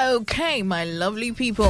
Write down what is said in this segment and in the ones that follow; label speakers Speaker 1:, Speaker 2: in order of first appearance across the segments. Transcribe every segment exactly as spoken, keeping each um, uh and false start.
Speaker 1: Okay, my lovely people.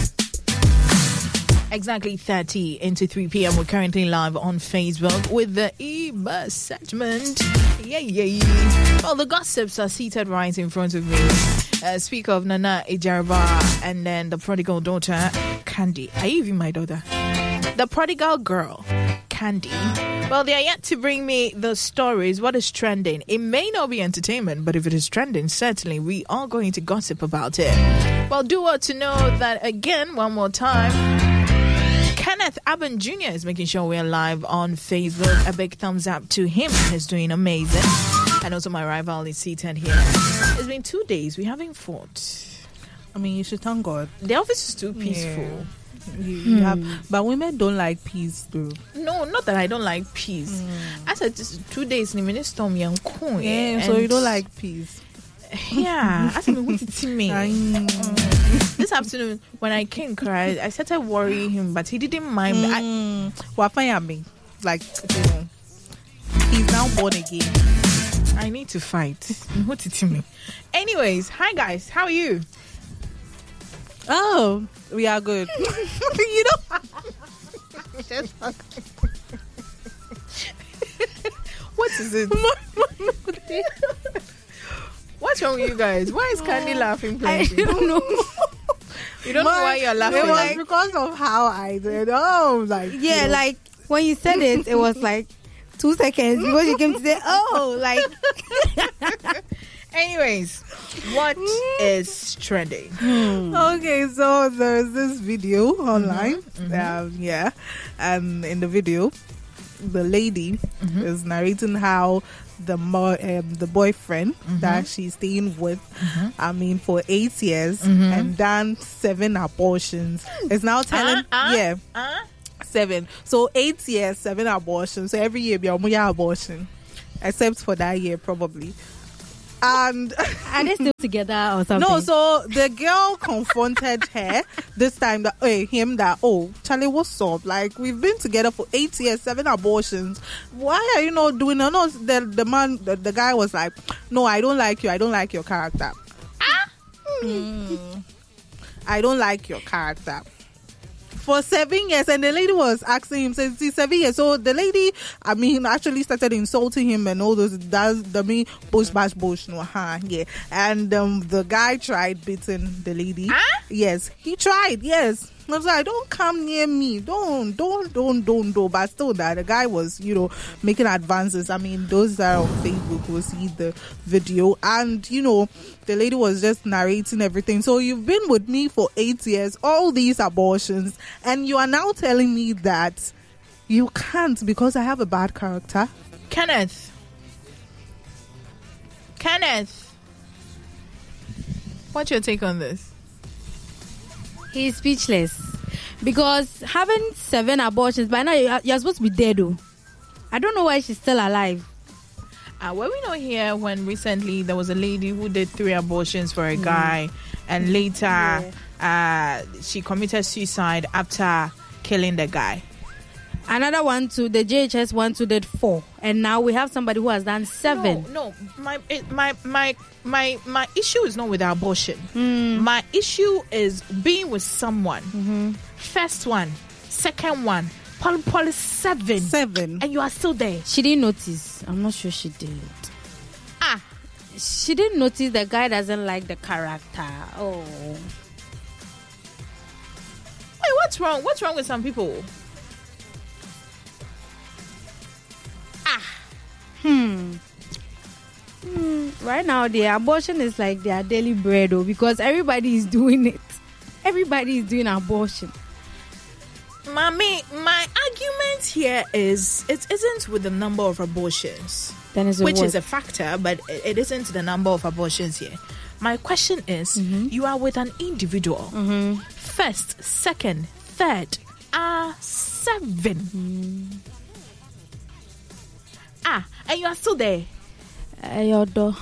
Speaker 1: Exactly thirty into three p.m. We're currently live on Facebook with the E-Bus segment. Yeah, yeah, yeah. Well, the gossips are seated right in front of me. Uh, speak of Nana Ijarba and then the prodigal daughter, Candy. Are you even my daughter? The prodigal girl, Candy. Well, they are yet to bring me the stories. What is trending? It may not be entertainment, but if it is trending, certainly we are going to gossip about it. Well, do want to know that again, one more time. Kenneth Aben Junior is making sure we're live on Facebook. A big thumbs up to him. He's doing amazing. And also my rival is seated here. It's been two days. We haven't fought.
Speaker 2: I mean, you should thank God.
Speaker 1: The office is too peaceful.
Speaker 2: Yeah. You, you hmm. have, but women don't like peace, though.
Speaker 1: No, not that I don't like peace. Mm. I said just two days in the storm young coin.
Speaker 2: Yeah, so you don't like peace.
Speaker 1: Yeah, I said me to me. This afternoon when I came, cried, I started worrying him, but he didn't mind me.
Speaker 2: Mm. I, me, like you know, he's now born again.
Speaker 1: I need to fight. What to me? Anyways, hi guys, how are you?
Speaker 2: Oh, we are good. You know.
Speaker 1: What is it? What's wrong with you guys? Why is Candy laughing plenty?
Speaker 2: I don't know.
Speaker 1: You don't My, know why you're laughing.
Speaker 2: It was like, because of how I did. Oh, like
Speaker 3: yeah,
Speaker 2: you know.
Speaker 3: Like when you said it, it was like two seconds before you came to say, "Oh," like.
Speaker 1: Anyways, what is trending?
Speaker 2: Hmm. Okay, so there's this video online. Mm-hmm. Um, yeah, and in the video, the lady mm-hmm. is narrating how the mo- um, the boyfriend mm-hmm. that she's staying with, mm-hmm. I mean, for eight years mm-hmm. and done seven abortions, is now telling, uh, uh, yeah, uh? seven. So eight years, seven abortions. So every year, be a abortion, except for that year, probably. And
Speaker 3: are they still together or something?
Speaker 2: No, so the girl confronted her this time that hey, him that oh Charlie, what's up? Like we've been together for eight years, seven abortions. Why are you not doing it? No, the the man the, the guy was like, no, I don't like you. I don't like your character. Ah, mm. I don't like your character. For seven years, and the lady was asking him, says, see, seven years. So the lady, I mean, actually started insulting him and all those, that's the me, bush, bash, bush, no, huh, yeah. And um, the guy tried beating the lady. Huh? Yes, he tried, yes. I was like, don't come near me. Don't, don't, don't, don't, don't. But still, that the guy was, you know, making advances. I mean, those that are on Facebook will see the video. And, you know, the lady was just narrating everything. So you've been with me for eight years, all these abortions, and you are now telling me that you can't because I have a bad character.
Speaker 1: Kenneth. Kenneth. What's your take on this?
Speaker 3: He's speechless because having seven abortions by now you're, you're supposed to be dead though. I don't know why she's still alive.
Speaker 1: Uh, were we not here when recently there was a lady who did three abortions for a mm. guy and later yeah. uh, she committed suicide after killing the guy?
Speaker 3: Another one too, the J H S one too did four, and now we have somebody who has done seven.
Speaker 1: No, no, my it, my my my my issue is not with abortion.
Speaker 3: Mm.
Speaker 1: My issue is being with someone.
Speaker 3: Mm-hmm.
Speaker 1: First one, second one, poly poly seven,
Speaker 2: seven,
Speaker 1: and you are still there.
Speaker 3: She didn't notice. I'm not sure she did.
Speaker 1: Ah,
Speaker 3: she didn't notice the guy doesn't like the character. Oh,
Speaker 1: wait, what's wrong? What's wrong with some people?
Speaker 3: Hmm. hmm. Right now, the abortion is like their daily bread, though, because everybody is doing it. Everybody is doing abortion.
Speaker 1: Mommy, my argument here is it isn't with the number of abortions,
Speaker 3: then is
Speaker 1: which
Speaker 3: what?
Speaker 1: is a factor, but it isn't the number of abortions here. My question is,
Speaker 3: mm-hmm.
Speaker 1: you are with an individual.
Speaker 3: Mm-hmm.
Speaker 1: First, second, third, ah, seven.
Speaker 3: Mm.
Speaker 1: Ah, and you are still there.
Speaker 3: Uh, your door.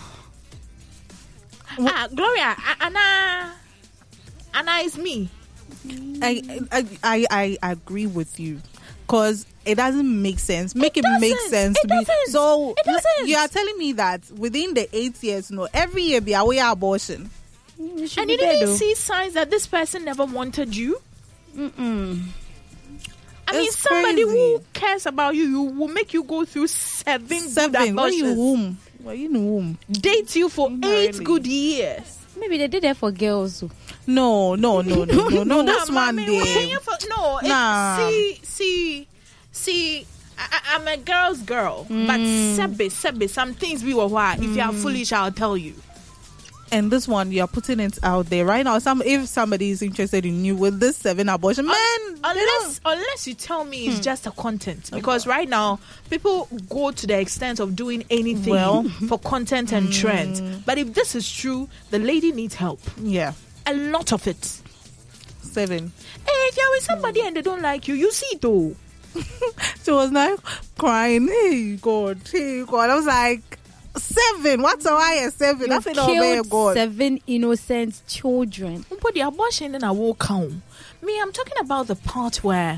Speaker 1: Ah, Gloria, Anna, Anna is me.
Speaker 2: I I I, I agree with you, because it doesn't make sense. Make it,
Speaker 1: it
Speaker 2: make sense
Speaker 1: it
Speaker 2: to me.
Speaker 1: Doesn't.
Speaker 2: So
Speaker 1: it doesn't.
Speaker 2: You are telling me that within the eight years, no, every year be away abortion.
Speaker 3: You should
Speaker 1: And
Speaker 3: be
Speaker 1: you
Speaker 3: there,
Speaker 1: didn't
Speaker 3: though.
Speaker 1: see signs that this person never wanted you?
Speaker 3: Mm-mm.
Speaker 1: I mean,
Speaker 2: It's
Speaker 1: somebody
Speaker 2: crazy.
Speaker 1: who cares about you, you will make you go through seven,
Speaker 2: Seven.
Speaker 1: good
Speaker 2: When you
Speaker 1: abortions,
Speaker 2: womb. Well, you know womb.
Speaker 1: date you for
Speaker 2: Not
Speaker 1: eight
Speaker 2: really.
Speaker 1: good years.
Speaker 3: Maybe they did that for girls. Too.
Speaker 2: No, no, no, no, no, no. This
Speaker 1: Nah,
Speaker 2: man
Speaker 1: mommy,
Speaker 2: there.
Speaker 1: when you for- No, it-
Speaker 2: Nah.
Speaker 1: see, see, see. I, I- I'm a girl's girl, but sebe, sebe, some things we were why. If you are foolish, I'll tell you.
Speaker 2: And this one, you're putting it out there right now. Some if somebody is interested in you with this seven abortion, man, they
Speaker 1: Unless, unless you tell me it's just a content, because right now people go to the extent of doing anything
Speaker 2: Well.
Speaker 1: for content and trends. But if this is true, the lady needs help,
Speaker 2: don't- yeah,
Speaker 1: a lot of it.
Speaker 2: seven.
Speaker 1: Hey, if you're with somebody and they don't like you, you see it though.
Speaker 2: She was like crying. Hey God, hey God. I was like, seven. What's a why a seven?
Speaker 3: You
Speaker 2: That's it, oh my
Speaker 3: killed
Speaker 2: God.
Speaker 3: seven innocent children.
Speaker 1: But the abortion in a walk count. Me, I'm talking about the part where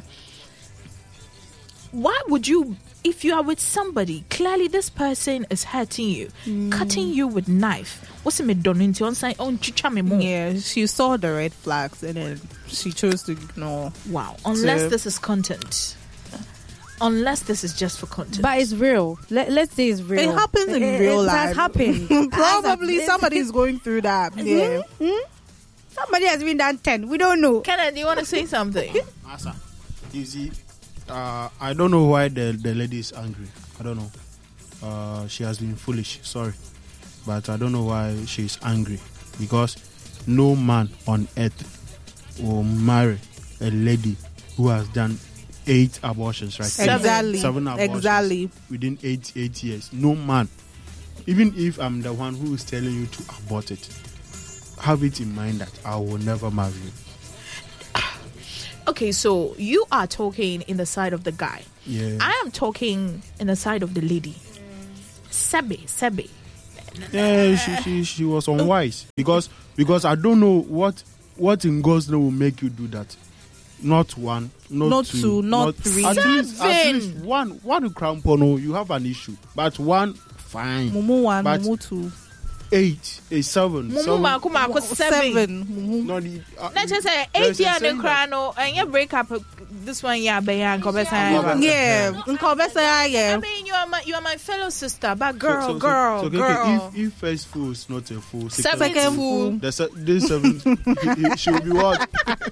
Speaker 1: why would you, if you are with somebody, clearly this person is hurting you, cutting you with knife. What's it done into on side on chicha me more?
Speaker 2: Yeah, she saw the red flags and then she chose to ignore.
Speaker 1: Wow. Unless
Speaker 2: So-
Speaker 1: this is content. Unless this is just for content.
Speaker 3: But it's real. Let, let's say it's real.
Speaker 2: It happens in
Speaker 3: It-
Speaker 2: real
Speaker 3: it
Speaker 2: life.
Speaker 3: has happened.
Speaker 2: Probably
Speaker 3: It has-
Speaker 2: somebody's going through that. Yeah.
Speaker 3: Somebody has been done ten. We don't know.
Speaker 1: Kenneth, do you want to say something?
Speaker 4: Massa, you see, uh, I don't know why the, the lady is angry. I don't know. Uh, she has been foolish, sorry. But I don't know why she's angry. Because no man on earth will marry a lady who has done eight abortions, right?
Speaker 1: Seven.
Speaker 2: Exactly.
Speaker 4: Seven abortions
Speaker 2: Exactly.
Speaker 4: within eight, eight years. No man. Even if I'm the one who is telling you to abort it, have it in mind that I will never marry you.
Speaker 1: Okay, so you are talking in the side of the guy.
Speaker 4: Yeah.
Speaker 1: I am talking in the side of the lady. Sebe, Sebe.
Speaker 4: Yeah, she, she she was unwise because because I don't know what what in God's name will make you do that. Not one, not,
Speaker 2: Not
Speaker 4: two,
Speaker 2: two, not three.
Speaker 4: At least, at
Speaker 1: Seven.
Speaker 4: least one one crampono, you have an issue, but one fine.
Speaker 2: Mumu one,
Speaker 4: But
Speaker 2: Mumu two.
Speaker 4: Eight, a seven,
Speaker 1: Mumu
Speaker 4: seven.
Speaker 1: mako mako seven.
Speaker 2: Seven. Mumu.
Speaker 4: No, the, uh,
Speaker 1: Let's just say
Speaker 4: there's
Speaker 1: eight
Speaker 4: a
Speaker 1: year
Speaker 4: saying
Speaker 1: and
Speaker 4: that-
Speaker 1: crano and you break up. This one, yeah, but yeah, go back.
Speaker 4: Yeah.
Speaker 2: Yeah. Nkobesa,
Speaker 1: I
Speaker 2: yeah.
Speaker 1: mean, you are my you are my fellow sister, but
Speaker 4: so-
Speaker 1: girl,
Speaker 4: so- so-
Speaker 1: girl,
Speaker 4: so, okay,
Speaker 1: girl.
Speaker 4: If, if first fool is not a fool,
Speaker 1: Seven
Speaker 4: second
Speaker 2: Second
Speaker 1: fool.
Speaker 2: fool.
Speaker 4: the se- this seven, he- he- she will be what?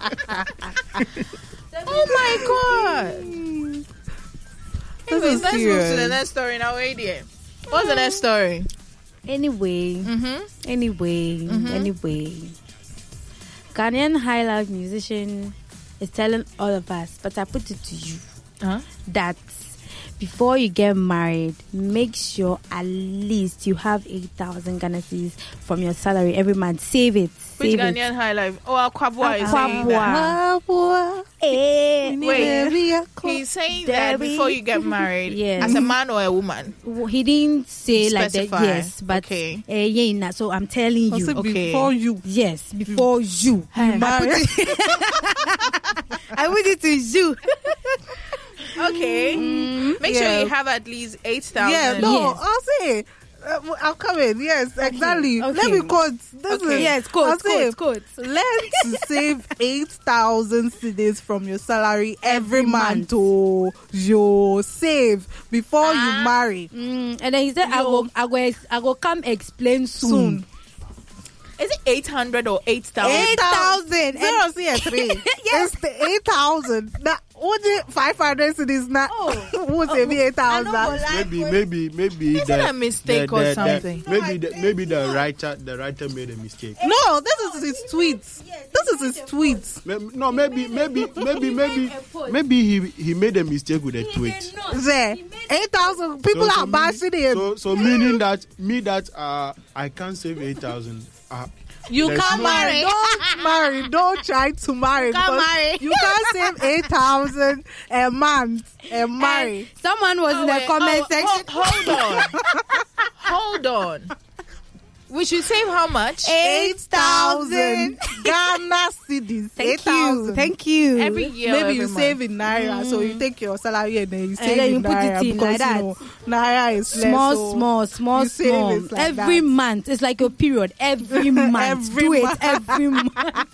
Speaker 1: Oh my god!
Speaker 2: This
Speaker 1: Anyways,
Speaker 2: is
Speaker 1: let's move to the
Speaker 2: serious.
Speaker 1: next story now. Wait there. What's the next story?
Speaker 3: Anyway,
Speaker 1: Mm-hmm.
Speaker 3: anyway, anyway. Ghanaian high life musician is telling all of us, but I put it to you
Speaker 1: Huh?
Speaker 3: that before you get married, make sure at least you have eight thousand Ghana cedis from your salary every month. Save it.
Speaker 1: Which
Speaker 3: Save
Speaker 1: Ghanaian
Speaker 3: it.
Speaker 1: high life? Oh, Akwabwa is saying
Speaker 3: Akwabwa.
Speaker 1: that.
Speaker 2: Ah, boy.
Speaker 3: Eh,
Speaker 1: Wait. He's saying that
Speaker 3: Debbie.
Speaker 1: before you get married,
Speaker 3: Yes.
Speaker 1: as a man or a woman.
Speaker 3: he didn't say like that.
Speaker 1: Specify.
Speaker 3: Yes, but
Speaker 1: Okay.
Speaker 3: eh, yeah, nah, so I'm telling you.
Speaker 2: Also,
Speaker 1: Okay.
Speaker 2: before you
Speaker 3: Yes, before you.
Speaker 2: marry.
Speaker 3: I put it to you.
Speaker 1: Okay. Make sure
Speaker 2: Yeah.
Speaker 1: you have at least eight thousand.
Speaker 2: Yeah, no,
Speaker 3: Yes.
Speaker 2: I'll say. Uh, I'll come in. Yes, exactly.
Speaker 3: okay.
Speaker 2: Let me quote. This
Speaker 1: Okay.
Speaker 2: is,
Speaker 3: Yes,
Speaker 2: I'll
Speaker 3: quote,
Speaker 2: say,
Speaker 3: quote, quote.
Speaker 2: Let's save eight thousand cedis from your salary every,
Speaker 3: Every
Speaker 2: month. Oh, you save before
Speaker 1: Ah.
Speaker 2: you marry.
Speaker 3: Mm, and then he said, I
Speaker 1: Yo.
Speaker 3: go, I go, ex- I go come explain soon.
Speaker 2: Soon.
Speaker 1: Is it eight hundred or eight thousand?
Speaker 3: Eight thousand.
Speaker 2: Zero C S three.
Speaker 3: Yes.
Speaker 2: It's the eight thousand. Now, what the five hundred cedis now?
Speaker 3: Oh.
Speaker 2: What's it be eight
Speaker 3: I know,
Speaker 2: thousand?
Speaker 3: but like-
Speaker 4: Maybe, maybe, maybe.
Speaker 1: Is
Speaker 4: the,
Speaker 1: it a mistake
Speaker 4: the-
Speaker 1: or
Speaker 4: the- the-
Speaker 1: something?
Speaker 4: maybe, the, maybe the writer, the writer made a mistake.
Speaker 2: No, this is his tweets. This is his tweets.
Speaker 4: Maybe- No, maybe, maybe, maybe, maybe, maybe he he made a mistake with a tweet.
Speaker 2: There, eight thousand people
Speaker 4: So- so
Speaker 2: are
Speaker 4: mean-
Speaker 2: bashing him.
Speaker 4: So, so meaning that me that uh I can't save eight thousand. Uh,
Speaker 2: You
Speaker 4: There's
Speaker 2: can't
Speaker 4: no-
Speaker 2: marry. Don't marry. Don't try to marry.
Speaker 1: can't
Speaker 2: because
Speaker 1: marry.
Speaker 2: You can't save eight thousand a month and marry.
Speaker 3: And someone was
Speaker 1: Oh,
Speaker 3: in the
Speaker 1: wait.
Speaker 3: comment
Speaker 1: Oh,
Speaker 3: section.
Speaker 1: ho- hold on. Hold on. We should save how much?
Speaker 2: Eight thousand Ghana cedis.
Speaker 3: Thank
Speaker 2: Eight
Speaker 3: you.
Speaker 2: thousand.
Speaker 3: Thank you.
Speaker 1: Every year.
Speaker 2: Maybe
Speaker 1: every
Speaker 2: you
Speaker 1: month.
Speaker 2: save in naira, so you take your salary and then you save
Speaker 3: then
Speaker 2: in
Speaker 3: you put it
Speaker 2: naira
Speaker 3: in
Speaker 2: because
Speaker 3: like that.
Speaker 2: you know naira is less,
Speaker 3: Small,
Speaker 2: so
Speaker 3: small, small,
Speaker 2: you save
Speaker 3: small.
Speaker 2: it like
Speaker 3: every
Speaker 2: that.
Speaker 3: month. It's like a period. Every month.
Speaker 2: Every
Speaker 3: Do
Speaker 2: month.
Speaker 3: it every month.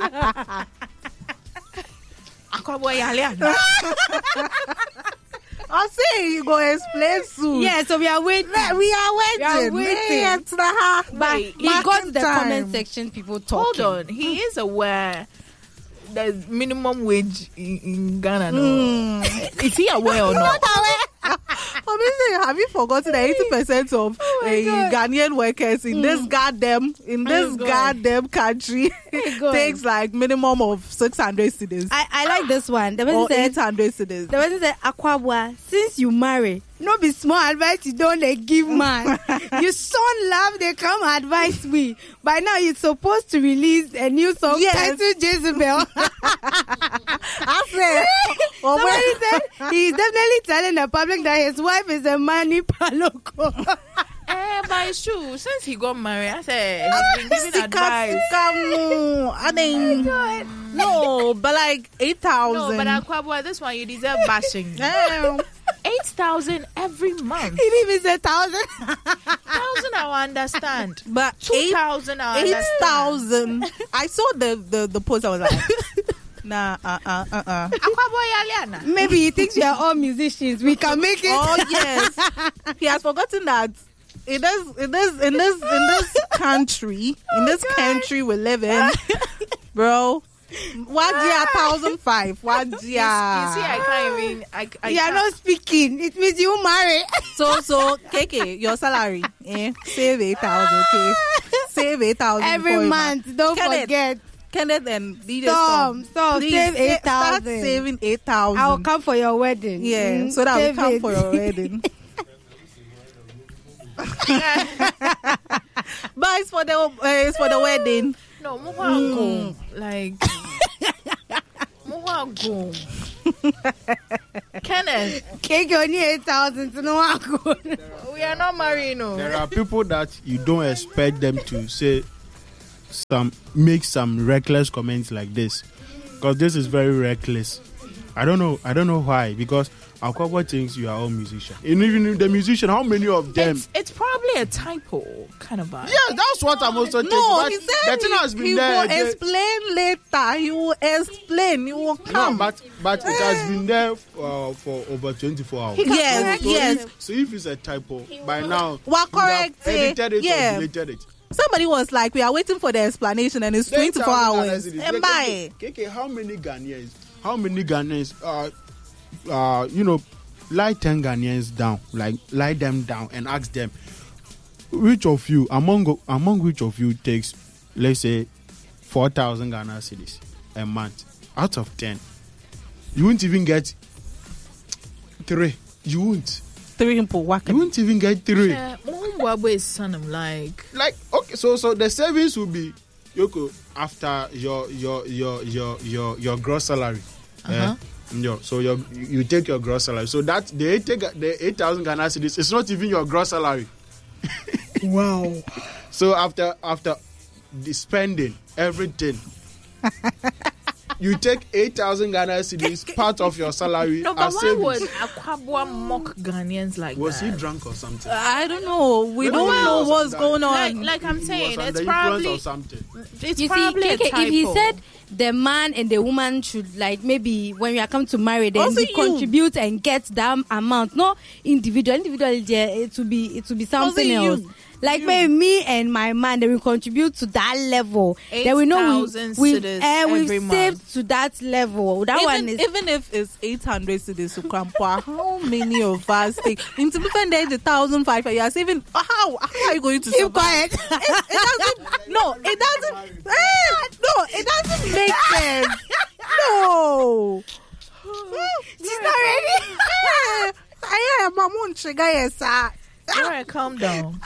Speaker 1: Akwabo Yaliana.
Speaker 2: I'll say you go explain soon.
Speaker 3: Yeah, so we are waiting.
Speaker 2: We are waiting.
Speaker 3: We are waiting.
Speaker 2: Hey, it's the half.
Speaker 3: But
Speaker 1: Wait,
Speaker 3: he got to the
Speaker 2: time.
Speaker 3: comment section, people
Speaker 1: Hold
Speaker 3: talking.
Speaker 1: on. He is aware there's minimum wage in, in Ghana. No.
Speaker 2: Mm.
Speaker 1: Is he aware or not?
Speaker 2: Obviously, have you forgotten that eighty percent of
Speaker 3: Oh my
Speaker 2: uh,
Speaker 3: God.
Speaker 2: Ghanaian workers in this goddamn in this
Speaker 1: Oh God.
Speaker 2: goddamn country
Speaker 3: God.
Speaker 2: takes like minimum of six hundred cedis
Speaker 3: I, I like this one. The
Speaker 2: or
Speaker 3: person
Speaker 2: eight
Speaker 3: said,
Speaker 2: hundred cedis.
Speaker 3: the person said, Akwabwa, since you marry, no be small advice you don't they give man. You son love, they come advise me. By now you're supposed to release a new song
Speaker 2: Yes.
Speaker 3: titled Jezebel.
Speaker 2: I said, oh,
Speaker 3: Somebody
Speaker 2: wait.
Speaker 3: said he's definitely telling the public that his wife is a money paloko.
Speaker 1: Eh, but it's true. Since he got married, I said he's been giving
Speaker 2: Sika,
Speaker 1: advice.
Speaker 2: sika, no. I mean, no, but like eight
Speaker 1: No,
Speaker 2: thousand.
Speaker 1: but Akwabo, this one you deserve bashing.
Speaker 2: Damn.
Speaker 1: Eight thousand every month.
Speaker 3: He didn't even say thousand.
Speaker 1: Thousand, I understand.
Speaker 2: But
Speaker 1: Two
Speaker 2: eight
Speaker 1: thousand, I
Speaker 2: eight
Speaker 1: understand.
Speaker 2: thousand. I saw the the the post. I was like, nah, uh, uh, uh, uh.
Speaker 1: Akwabo Yaliana.
Speaker 3: Maybe he thinks we are all musicians. We can make it.
Speaker 2: Oh yes, he has forgotten that. In this, in this, in this, in this country, in this country we live in, bro. One year, thousand five. One year.
Speaker 1: You see, I can't even. I, I
Speaker 3: You are
Speaker 1: can't.
Speaker 3: not speaking. It means you marry.
Speaker 2: So, so, K K, your salary, eh? Save eight thousand, okay? Save eight thousand
Speaker 3: Every month. Don't
Speaker 2: Kenneth,
Speaker 3: forget.
Speaker 2: Kenneth and D J
Speaker 3: Stop,
Speaker 2: Storm,
Speaker 3: stop,
Speaker 2: please,
Speaker 3: save eight
Speaker 2: Start
Speaker 3: thousand.
Speaker 2: saving eight thousand.
Speaker 3: I'll come for your wedding.
Speaker 2: Yeah,
Speaker 3: Mm,
Speaker 2: so that will
Speaker 3: save
Speaker 2: come
Speaker 3: it.
Speaker 2: for your wedding. But it's for the uh, it's for the wedding.
Speaker 1: No, Muha go. Like, Muha go. Kenneth,
Speaker 3: Cake only eight thousand to no one go.
Speaker 1: we are not married, no.
Speaker 4: There are people that you don't expect them to say some make some reckless comments like this, because this is very reckless. I don't know. I don't know why. Because Akwabo thinks you are all musicians. And even the musician, how many of them?
Speaker 1: It's, it's probably a typo kind of vibe.
Speaker 4: Yeah, that's what I'm also thinking.
Speaker 2: No,
Speaker 4: but
Speaker 2: he said
Speaker 4: the thing has been
Speaker 2: he
Speaker 4: there.
Speaker 2: will
Speaker 4: the-
Speaker 2: explain later. He will explain. He will
Speaker 4: No,
Speaker 2: come.
Speaker 4: but but it has been there uh, for over twenty-four hours.
Speaker 2: Yes,
Speaker 4: So
Speaker 2: yes.
Speaker 4: If, so if it's a typo, by now
Speaker 2: We're
Speaker 4: you have
Speaker 2: correct, eh?
Speaker 4: edited it
Speaker 2: Yeah.
Speaker 4: or deleted it.
Speaker 2: Somebody was like, "We are waiting for the explanation, and it's twenty-four hours." And bye.
Speaker 4: K K, how many Ghanaians? How many Ghanaians? Uh, uh, you know, lie ten Ghanaians down, like lie them down, and ask them, which of you among among which of you takes, let's say, four thousand Ghana cedis a month out of ten? You won't even get three. You won't.
Speaker 2: Three people
Speaker 4: You
Speaker 2: working.
Speaker 4: won't even get three.
Speaker 1: Yeah, Muhammad is son of like.
Speaker 4: Like okay, so so the savings will be Yoko after your your your your your your gross salary.
Speaker 1: Uh-huh.
Speaker 4: Eh? Your, so your you take your gross salary. So that the eight the eight thousand Ghana cedis. It's not even your gross salary.
Speaker 2: Wow.
Speaker 4: So after after the spending everything, you take eight thousand Ghana cedis, part of your salary.
Speaker 1: No, but
Speaker 4: as
Speaker 1: why
Speaker 4: savings.
Speaker 1: would Akwabo mock Ghanaians like
Speaker 4: Was
Speaker 1: that?
Speaker 4: he drunk or something?
Speaker 2: I don't know. We
Speaker 4: Maybe
Speaker 2: don't
Speaker 4: he
Speaker 2: know
Speaker 4: was
Speaker 2: what's
Speaker 4: under-
Speaker 2: going
Speaker 1: Like,
Speaker 2: on.
Speaker 1: like I'm
Speaker 4: He
Speaker 1: saying,
Speaker 4: was
Speaker 1: it's
Speaker 4: under influence
Speaker 1: probably
Speaker 4: or something.
Speaker 1: it's
Speaker 3: You see,
Speaker 1: probably a
Speaker 3: K K,
Speaker 1: typo.
Speaker 3: if he said the man and the woman should like maybe when you are come to marry, then
Speaker 2: Also
Speaker 3: you
Speaker 2: you.
Speaker 3: contribute and get that amount. No individual, individual, yeah, it will be it will be something
Speaker 2: Also
Speaker 3: else.
Speaker 2: you.
Speaker 3: Like maybe me and my man, they will contribute to that level. Then we know we,
Speaker 1: eight thousand
Speaker 3: we
Speaker 1: cedis
Speaker 3: uh, we've
Speaker 1: every
Speaker 3: saved
Speaker 1: month.
Speaker 3: to that level. That one
Speaker 2: even,
Speaker 3: is
Speaker 2: even if it's eight hundred cedis to Krampwa, how many of us take? In Timothy, there's a thousand five. You are saving. How? How are you going to
Speaker 3: keep
Speaker 2: survive?
Speaker 3: quiet.
Speaker 2: It, it doesn't. No, it doesn't. Eh, no, it doesn't make sense. No.
Speaker 3: She's not ready.
Speaker 2: Eh, I am a munchiga, yes, sir.
Speaker 1: All right, calm down.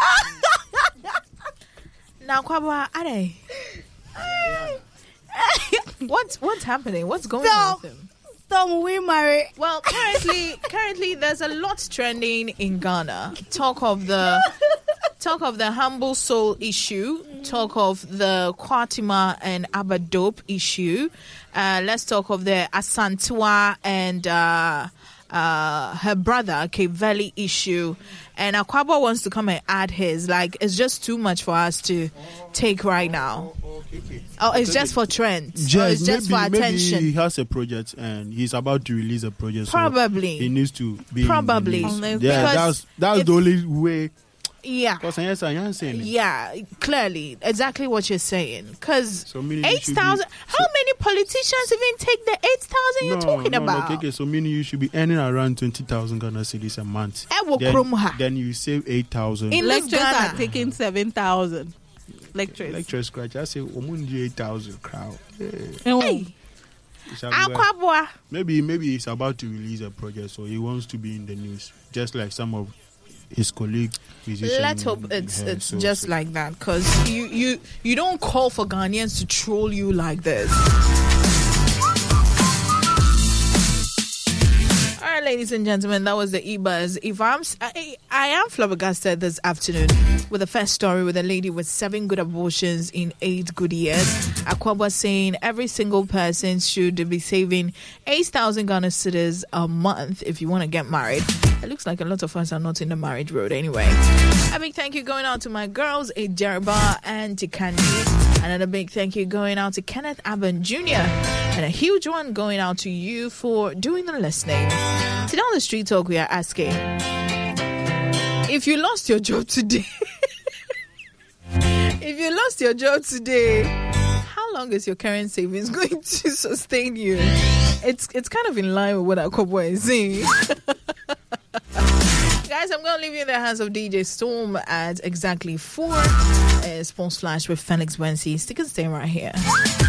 Speaker 1: Now, Kwabo, Ade, what's what's happening? What's going on
Speaker 3: Stop.
Speaker 1: with him?
Speaker 3: Tom, we marry.
Speaker 1: Well, currently, currently, there's a lot trending in Ghana. Talk of the talk of the humble soul issue, talk of the Kwatima and Abadope issue. Uh, let's talk of the Asantua and uh, uh, her brother Cape Valley issue. And Akwaba wants to come and add his. Like, it's just too much for us to take right now. Oh, it's just for trends.
Speaker 4: Just,
Speaker 1: oh, it's just
Speaker 4: maybe,
Speaker 1: for attention.
Speaker 4: Maybe he has a project and he's about to release a project.
Speaker 1: Probably.
Speaker 4: So he needs to be
Speaker 1: Probably.
Speaker 4: In the news.
Speaker 2: Unless-
Speaker 4: Yeah, that's that's the only way.
Speaker 1: Yeah.
Speaker 4: Because yes, I am saying it.
Speaker 1: Yeah, clearly. Exactly what you're saying. Because
Speaker 4: So meaning you
Speaker 1: eight
Speaker 4: should be-
Speaker 1: thousand. How many politicians even take the eight thousand you're
Speaker 4: no,
Speaker 1: talking
Speaker 4: no,
Speaker 1: about?
Speaker 4: No, okay, so meaning you should be earning around twenty thousand Ghana cedis a month.
Speaker 1: Ewo
Speaker 4: Then,
Speaker 1: krumha.
Speaker 4: then you save eight thousand.
Speaker 1: In
Speaker 2: Lecturers
Speaker 1: Ghana.
Speaker 2: are taking seven thousand. Lecturers.
Speaker 4: Lecture scratch. I say, Omundi eight thousand crowd.
Speaker 2: Oh.
Speaker 1: Hey,
Speaker 4: Hey.
Speaker 1: Akwabwa.
Speaker 4: Maybe maybe he's about to release a project, so he wants to be in the news, just like some of his colleagues.
Speaker 1: Let's hope it's
Speaker 4: Yeah,
Speaker 1: it's
Speaker 4: so-
Speaker 1: just
Speaker 4: so-
Speaker 1: like that, because you, you you don't call for Ghanaians to troll you like this. All right, ladies and gentlemen, that was the E-Buzz. If I'm, I, I am flabbergasted this afternoon with the first story with a lady with seven good abortions in eight good years. Akwaba saying every single person should be saving eight thousand Ghana cedis a month if you want to get married. It looks like a lot of us are not in the marriage road anyway. A big thank you going out to my girls, Ejerba and to Candy. Another big thank you going out to Kenneth Aben Junior And a huge one going out to you for doing the listening. Today on the Street Talk, we are asking, if you lost your job today, if you lost your job today, how long is your current savings going to sustain you? It's it's kind of in line with what Akobo is saying. Guys, I'm going to leave you in the hands of D J Storm at exactly four. Uh, Sports Flash with Felix Wensi. Stick and stay right here.